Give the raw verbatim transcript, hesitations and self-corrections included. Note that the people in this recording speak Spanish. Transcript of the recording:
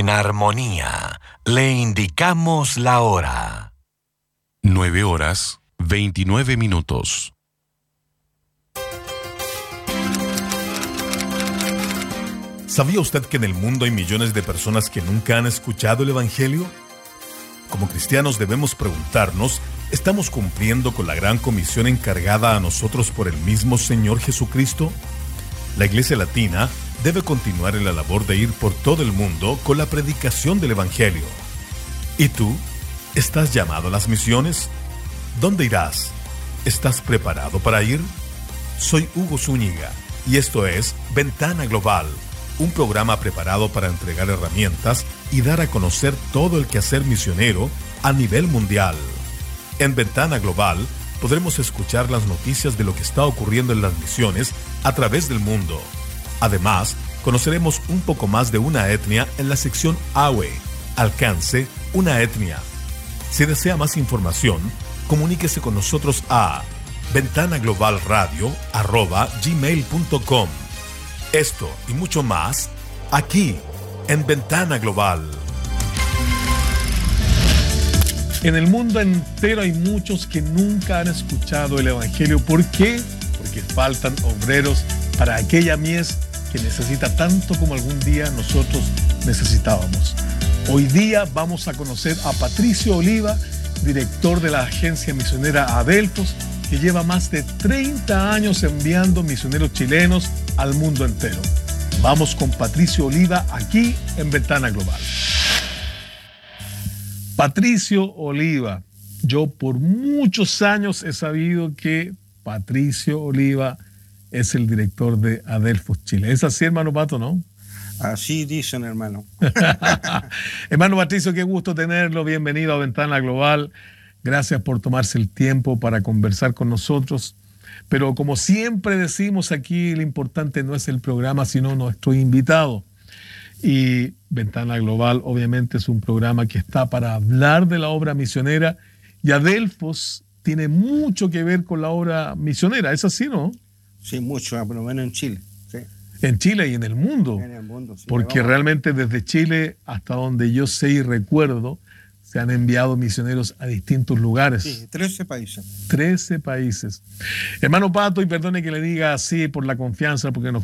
En armonía, le indicamos la hora. Nueve horas, veintinueve minutos. ¿Sabía usted que en el mundo hay millones de personas que nunca han escuchado el Evangelio? Como cristianos debemos preguntarnos, ¿estamos cumpliendo con la gran comisión encargada a nosotros por el mismo Señor Jesucristo? La Iglesia Latina debe continuar en la labor de ir por todo el mundo con la predicación del Evangelio. ¿Y tú? ¿Estás llamado a las misiones? ¿Dónde irás? ¿Estás preparado para ir? Soy Hugo Zúñiga y esto es Ventana Global, un programa preparado para entregar herramientas y dar a conocer todo el quehacer misionero a nivel mundial. En Ventana Global podremos escuchar las noticias de lo que está ocurriendo en las misiones a través del mundo. Además, conoceremos un poco más de una etnia en la sección A W E, Alcance una etnia. Si desea más información, comuníquese con nosotros a ventanaglobalradio arroba gmail punto com. Esto y mucho más, aquí, en Ventana Global. En el mundo entero hay muchos que nunca han escuchado el Evangelio. ¿Por qué? Porque faltan obreros para aquella mies que necesita tanto como algún día nosotros necesitábamos. Hoy día vamos a conocer a Patricio Oliva, director de la agencia misionera Adelphos, que lleva más de treinta años enviando misioneros chilenos al mundo entero. Vamos con Patricio Oliva aquí en Ventana Global. Patricio Oliva, yo por muchos años he sabido que Patricio Oliva es el director de Adelphos Chile. ¿Es así, hermano Pato, no? Así dicen, hermano. Hermano Patricio, qué gusto tenerlo. Bienvenido a Ventana Global. Gracias por tomarse el tiempo para conversar con nosotros. Pero como siempre decimos aquí, lo importante no es el programa, sino nuestro invitado. Y Ventana Global obviamente es un programa que está para hablar de la obra misionera. Y Adelphos tiene mucho que ver con la obra misionera. ¿Es así, no? Sí, mucho, por lo menos en Chile. Sí. En Chile y en el mundo. En el mundo, sí. Porque Vamos. Realmente desde Chile hasta donde yo sé y recuerdo, se han enviado misioneros a distintos lugares. Sí, trece países. trece países. Hermano Pato, y perdone que le diga así por la confianza, porque nos